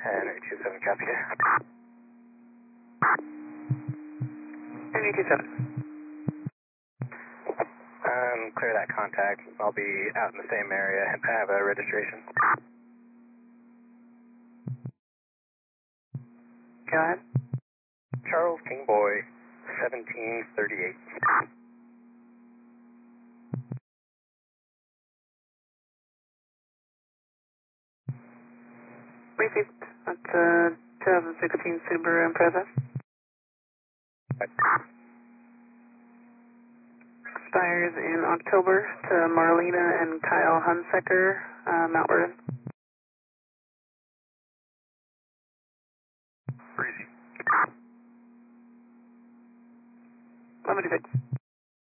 Henry 27, copy. Henry 27. Clear that contact. I'll be out in the same area and have a registration. Go ahead. Charles King Boy, 1738. Received. That's a 2016 Subaru Impreza. Expires in October to Marlena and Kyle Hunsecker, Mount Vernon. Breezy. 1126.